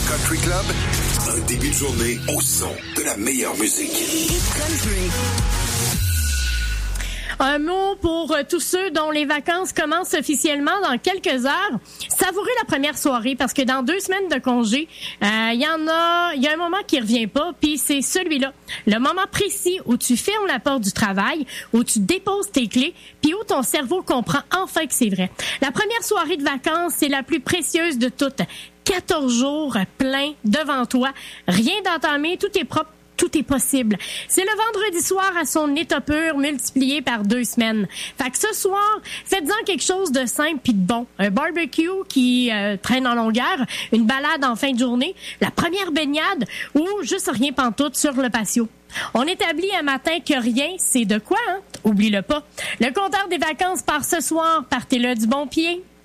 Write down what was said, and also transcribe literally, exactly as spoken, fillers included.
Country Club, un début de journée au son de la meilleure musique. Hit Country. Un mot pour euh, tous ceux dont les vacances commencent officiellement dans quelques heures. Savourez la première soirée parce que dans deux semaines de congé, il euh, y en a, il y a un moment qui revient pas, puis c'est celui-là. Le moment précis où tu fermes la porte du travail, où tu déposes tes clés, puis où ton cerveau comprend enfin que c'est vrai. La première soirée de vacances, c'est la plus précieuse de toutes. quatorze jours pleins devant toi, rien d'entamé, tout est propre. Tout est possible. C'est le vendredi soir à son état pur multiplié par deux semaines. Fait que ce soir, faites-en quelque chose de simple puis de bon. Un barbecue qui euh, traîne en longueur, une balade en fin de journée, la première baignade ou juste rien pantoute sur le patio. On établit un matin que rien, c'est de quoi, hein? Oublie-le pas. Le compteur des vacances part ce soir. Partez-le du bon pied.